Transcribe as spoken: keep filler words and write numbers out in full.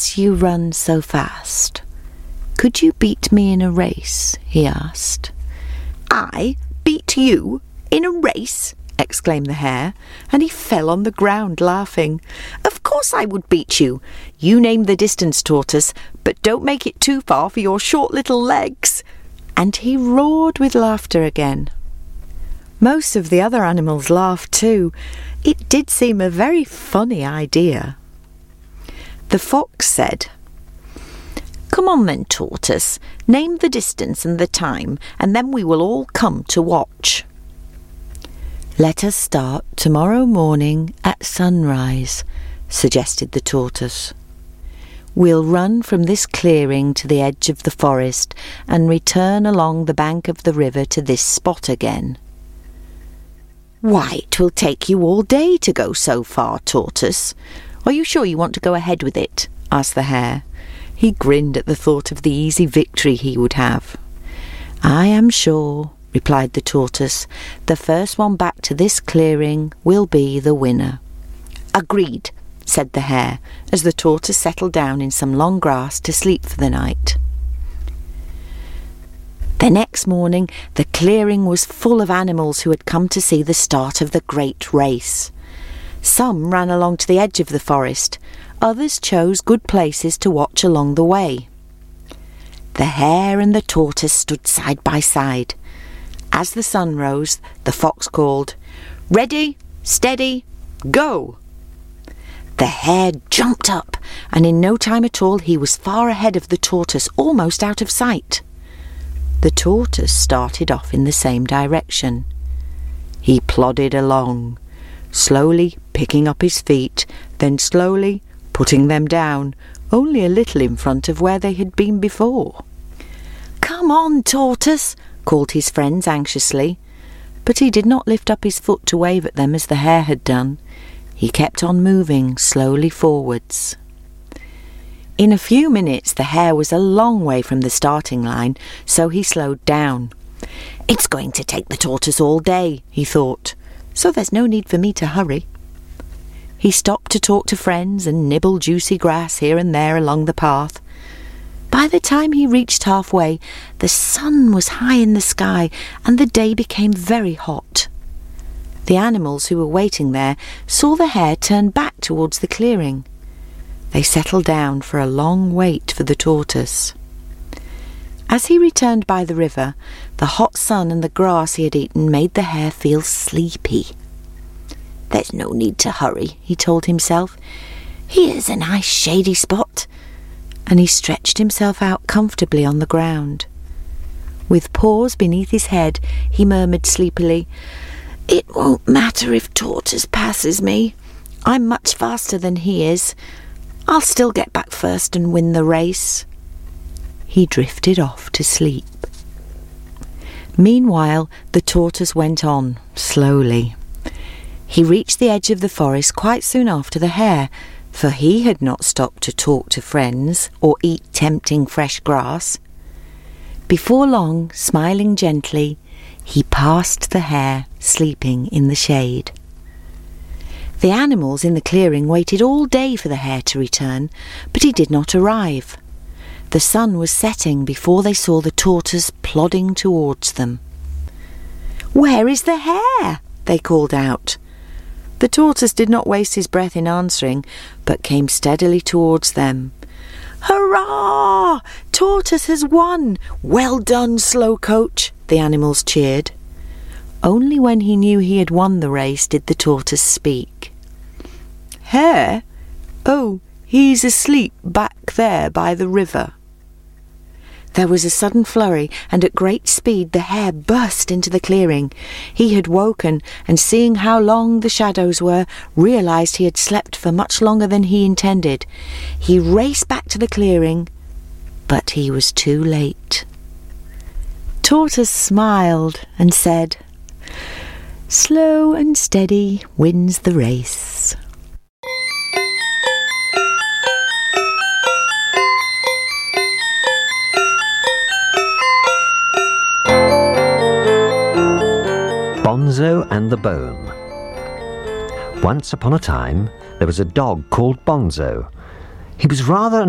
Since you run so fast, could you beat me in a race? He asked. I beat you in a race? Exclaimed the hare, and he fell on the ground laughing. Of course I would beat you. You name the distance, Tortoise, but don't make it too far for your short little legs. And he roared with laughter again. Most of the other animals laughed too. It did seem a very funny idea. The fox said, Come on then, Tortoise, name the distance and the time, and then we will all come to watch. Let us start tomorrow morning at sunrise, suggested the tortoise. We'll run from this clearing to the edge of the forest and return along the bank of the river to this spot again. Why, it will take you all day to go so far, Tortoise. Are you sure you want to go ahead with it? Asked the hare. He grinned at the thought of the easy victory he would have. I am sure, replied the tortoise. The first one back to this clearing will be the winner. Agreed, said the hare, as the tortoise settled down in some long grass to sleep for the night. The next morning the clearing was full of animals who had come to see the start of the great race. Some ran along to the edge of the forest, others chose good places to watch along the way. The hare and the tortoise stood side by side. As the sun rose, the fox called, Ready, steady, go! The hare jumped up, and in no time at all he was far ahead of the tortoise, almost out of sight. The tortoise started off in the same direction. He plodded along, slowly picking up his feet, then slowly putting them down, only a little in front of where they had been before. Come on, Tortoise, called his friends anxiously, but he did not lift up his foot to wave at them as the hare had done. He kept on moving slowly forwards. In a few minutes the hare was a long way from the starting line, so he slowed down. It's going to take the tortoise all day, he thought, so there's no need for me to hurry. He stopped to talk to friends and nibble juicy grass here and there along the path. By the time he reached halfway, the sun was high in the sky and the day became very hot. The animals who were waiting there saw the hare turn back towards the clearing. They settled down for a long wait for the tortoise. As he returned by the river, the hot sun and the grass he had eaten made the hare feel sleepy. There's no need to hurry, he told himself. Here's a nice shady spot. And he stretched himself out comfortably on the ground. With paws beneath his head, he murmured sleepily, It won't matter if Tortoise passes me. I'm much faster than he is. I'll still get back first and win the race. He drifted off to sleep. Meanwhile, the tortoise went on, slowly. He reached the edge of the forest quite soon after the hare, for he had not stopped to talk to friends or eat tempting fresh grass. Before long, smiling gently, he passed the hare sleeping in the shade. The animals in the clearing waited all day for the hare to return, but he did not arrive. The sun was setting before they saw the tortoise plodding towards them. Where is the hare? They called out. The tortoise did not waste his breath in answering, but came steadily towards them. Hurrah! Tortoise has won! Well done, Slowcoach! The animals cheered. Only when he knew he had won the race did the tortoise speak. Hare? Oh, he's asleep back there by the river. There was a sudden flurry, and at great speed the hare burst into the clearing. He had woken, and seeing how long the shadows were, realised he had slept for much longer than he intended. He raced back to the clearing, but he was too late. Tortoise smiled and said, Slow and steady wins the race. Bonzo and the Bone. Once upon a time, there was a dog called Bonzo. He was rather